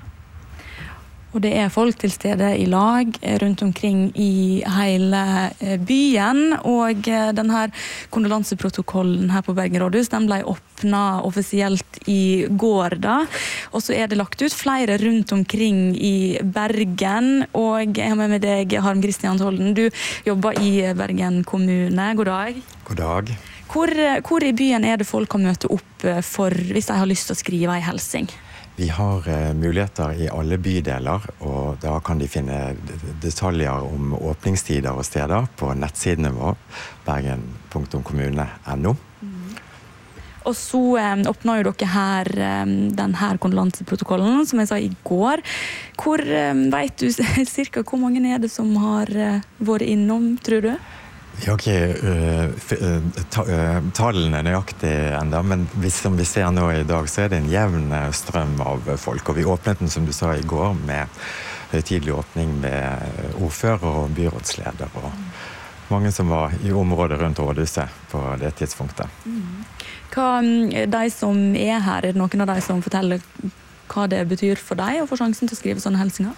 Og det er folk til stede i lag rundt omkring i hele byen, og denne kondolanseprotokollen her på Bergen rådhus, den ble åpnet offisielt i går da, og så er det lagt ut flere rundt omkring i Bergen, og jeg har med meg deg, Harm Kristian Holden, du jobber i Bergen kommune. God dag. God dag. Hvor, hvor i byen er det folk kan møte opp for hvis de har lyst til å skrive en hilsing? Vi har uh, muligheter i alle bydeler, og da kan de finne detaljer om åpningstider og steder på nettsidene våre, bergen punktum kommune punktum no. Mm. Og så um, åpner jo dere her um, denne kondolanseprotokollen, som jeg sa i går. Hvor um, vet du cirka hvor mange er det som har uh, vært innom, tror du? Vi har ikke uh, ta, uh, tallene nøyaktig enda, men hvis, som vi ser nå i dag, så er det en jevn strøm av folk. Og vi åpnet den, som du sa i går, med høytidelig åpning med ordfører og byrådsleder. Og mange som var i området rundt rådhuset på det tidspunktet. Mm. Hva de som er her, er det noen av de som forteller hva det betyr for deg å få sjansen til å skrive sånne hilsinger?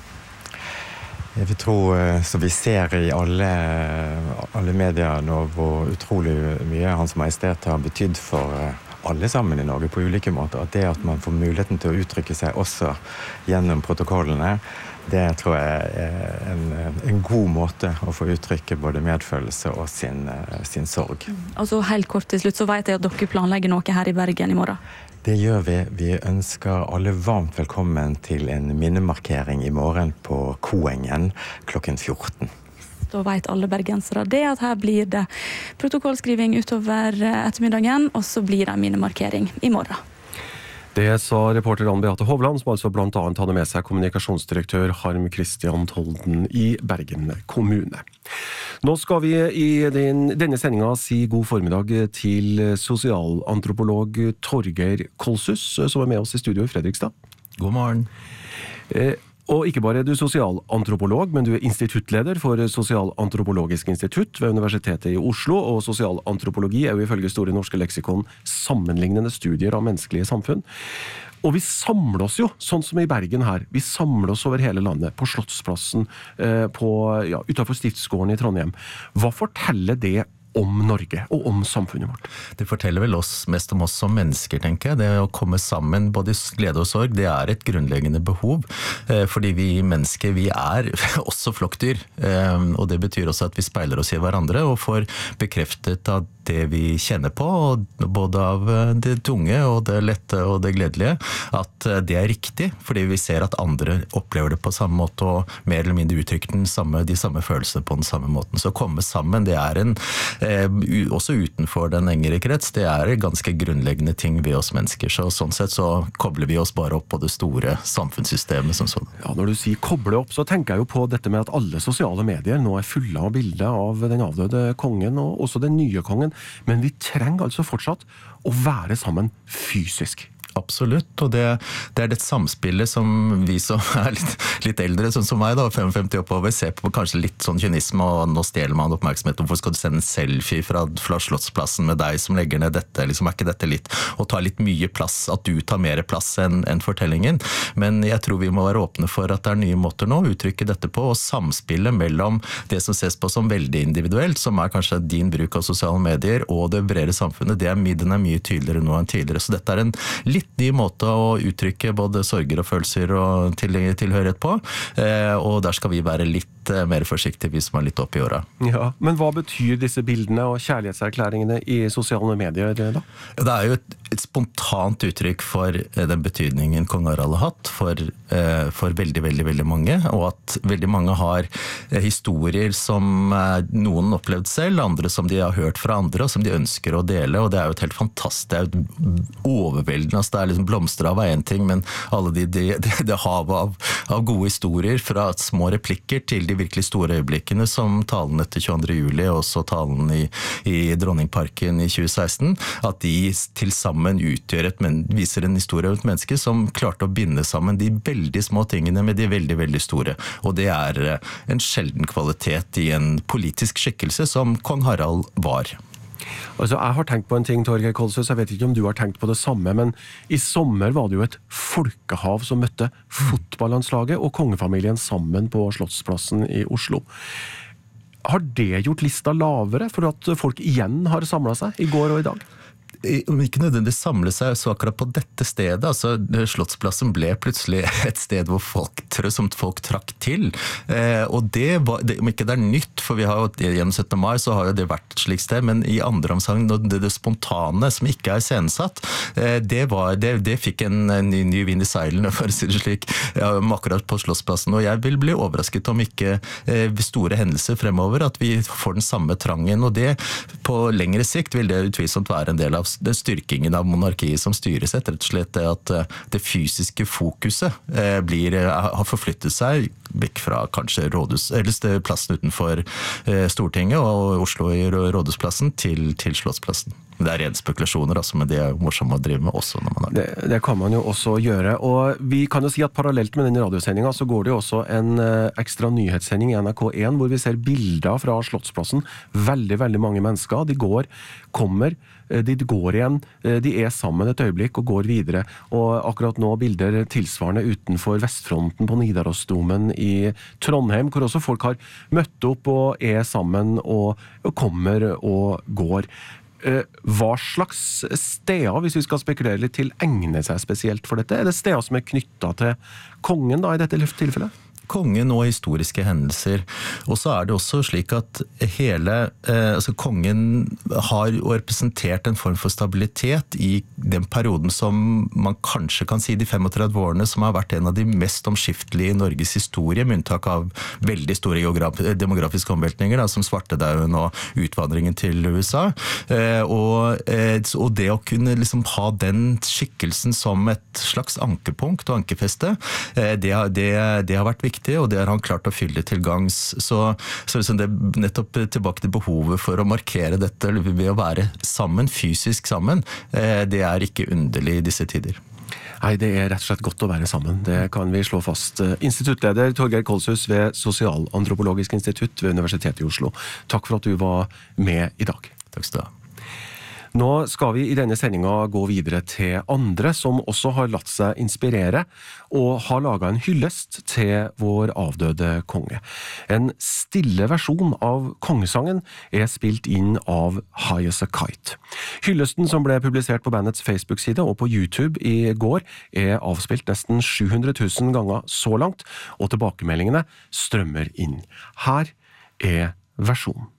Jeg vil tro, som vi ser i alle, alle medier nå, hvor utrolig mye Hans Majestet har betydd for alle sammen i Norge på ulike måter. At det at man får muligheten til å uttrykke seg også gjennom protokollene, det tror jeg er en, en god måte å få uttrykke både medfølelse og sin, sin sorg. Altså helt kort til slutt, så vet jeg at dere planlegger noe her i Bergen i morgen. Det gjør vi. Vi ønsker alle varmt velkommen til en minnemarkering i morgen på Koengen klokken fjorten. Da vet alle bergensere det, at her blir det protokollskriving utover ettermiddagen, og så blir det minnemarkering i morgen. Det sa reporter Ann Beate Hovland, som altså blant annet hadde med seg kommunikasjonsdirektør Harm Kristian Holden i Bergen kommune. Nå skal vi i den, denne sendingen si god formiddag til sosialantropolog Torgeir Kolshus, som er med oss i studio i Fredrikstad. God morgen. Eh, Og ikke bare er du sosialantropolog, men du er instituttleder for Sosialantropologisk institutt ved Universitetet i Oslo, og sosialantropologi er jo ifølge Store norske leksikon sammenlignende studier av menneskelige samfunn. Og vi samler oss jo, sånn som i Bergen her, vi samler oss over hele landet, på Slottsplassen, på, ja, utenfor Stiftsgården i Trondheim. Hva forteller det om Norge og om samfunnet vårt? Det forteller vel oss mest om oss som mennesker, tenker jeg. Det å komme sammen, både glede og sorg, det er et grunnleggende behov. Fordi vi mennesker, vi er også flokkdyr. Og det betyr også at vi speiler oss i hverandre og får bekreftet at det vi kjenner på, både av det tunge og det lette og det gledelige, at det er riktig, fordi vi ser at andre opplever det på samme måte og mer eller mindre uttrykker den samme, de samme følelsene på den samme måten. Så å komme sammen, det er en også utenfor den engere krets, det er ganske grunnleggende ting ved oss mennesker. Så sånn sett så kobler vi oss bare opp på det store samfunnssystemet som sånn. Ja, når du sier koble opp, så tenker jeg jo på dette med at alle sosiale medier nå er fulle av bilder av den avdøde kongen og også den nye kongen, men vi trenger altså fortsatt å være sammen fysisk. Absolutt, og det, det er det samspillet som vi som er litt, litt eldre, sånn som meg da, femtifem oppover, ser på kanskje litt sånn kynisme, og nå stjeler man oppmerksomhet. Hvorfor skal du sende en selfie fra, fra Slottsplassen med deg som legger ned dette? Liksom, er ikke dette litt, og tar litt mye plass, at du tar mer plass enn, enn fortellingen? Men jeg tror vi må være åpne for at det er nye måter nå å uttrykke dette på, og samspillet mellom det som ses på som veldig individuelt, som er kanskje din bruk av sosiale medier, og det bredere samfunnet, det er, den er mye tydeligere nå enn tidligere. Så dette er en litt ny måte å uttrykke både sorger og følelser og til, tilhørighet på, eh, og der skal vi være litt eh, mer forsiktige hvis man er litt opp i året. Ja, men hva betyr disse bildene og kjærlighetserklæringene i sosiale medier da? Det er jo et, et spontant uttrykk for eh, den betydningen kong Harald har hatt for, eh, for veldig, veldig, veldig mange, og at veldig mange har eh, historier som eh, noen opplevd selv, andre som de har hørt fra andre, og som de ønsker å dele, og det er jo et helt fantastisk, det er jo et overveldende. Det er liksom blomster av en ting, men alle de, de, de, det havet av, av gode historier fra små replikker til de virkelig store øyeblikkene som talen etter tjueandre juli og også talen i, i Dronningparken i tjue seksten, at de til sammen utgjør et, men, viser en historie av et menneske som klarte å binde sammen de veldig små tingene med de veldig, veldig store. Og det er en sjelden kvalitet i en politisk skikkelse som kong Harald var. Altså, jeg har tenkt på en ting, Torgeir Kolshus, jeg vet ikke om du har tenkt på det samme, men i sommer var det jo et folkehav som møtte fotballandslaget og kongefamilien sammen på Slottsplassen i Oslo. Har det gjort lista lavere for at folk igjen har samlet seg i går og i dag? Om ikke nødvendigvis samle seg så akkurat på dette stedet, altså Slottsplassen ble plutselig et sted hvor folk, som folk trakk til, eh, og det var, det, om ikke det er nytt, for vi har jo gjennom syttende mai så har jo det vært et slikt sted, men i andre omsang, det, det spontane som ikke er iscenesatt, eh, det, var, det, det fikk en, en ny, ny vind i seilene, for å si det slik, ja, akkurat på Slottsplassen, og jeg vil bli overrasket om ikke eh, store hendelser fremover, at vi får den samme trangen, og det på lengre sikt vil det utvilsomt være en del av den styrkingen av monarkiet som styres etter, rett og slett det at det fysiske fokuset blir, har forflyttet seg vekk fra kanskje rådhus, eller plassen utenfor Stortinget og Oslo i Rådhusplassen til, til Slottsplassen. Det er rene spekulasjoner, altså, men det er morsomt å drive med også når man har det. det. Det kan man jo også gjøre, og vi kan jo si at parallelt med denne radiosendingen så går det jo også en ekstra nyhetssending i N R K en hvor vi ser bilder fra Slottsplassen. Veldig, veldig mange mennesker, de går, kommer, de går igjen, de er sammen et øyeblikk og går videre, og akkurat nå bilder tilsvarende utenfor Vestfronten på Nidarosdomen i Trondheim, hvor også folk har møtt opp og er sammen og, og kommer og går. Hva slags steder, hvis vi skal spekulere litt til, egner seg spesielt for dette? Er det steder som er knyttet til kongen da, i dette tilfellet? Kongen og historiske hendelser. Og så er det også slik at hele, eh, altså kongen har jo representert en form for stabilitet i den perioden som man kanskje kan si de femogtredve årene som har vært en av de mest omskiftelige i Norges historie, med unntak av veldig store demografiske omveltninger, da, som svartedauden og utvandringen til U S A. Eh, og, eh, og det å kunne liksom ha den skikkelsen som et slags ankepunkt og ankefeste, eh, det, det, det har vært viktig. Og det har han klart å fylle til gangs. Så, så liksom det nettopp tilbake til behovet for å markere dette ved å være sammen, fysisk sammen, det er ikke underlig i disse tider. Nei, det er rett og slett godt å være sammen. Det kan vi slå fast. Instituttleder Torgeir Kolshus ved Sosialantropologisk institutt ved Universitetet i Oslo. Takk for at du var med i dag. Takk skal du ha. Nå skal vi i denne sendingen gå videre til andre som også har latt seg inspirere og har laget en hyllest til vår avdøde konge. En stille versjon av kongesangen er spilt inn av High as a Kite. Hyllesten som ble publisert på bandets Facebook-side og på YouTube i går er avspilt nesten sju hundre tusen ganger så langt, og tilbakemeldingene strømmer inn. Her er versjonen.